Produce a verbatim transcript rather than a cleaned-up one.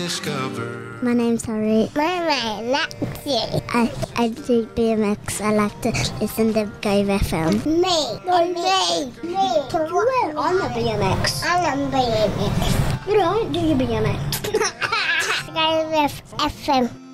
Discover. My name's Harry. My name's Lexi. I, I do B M X. I like to listen to Go F M. Me. No, me. Me. You I'm a B M X. I'm a B M X. You don't do your B M X. Go F M.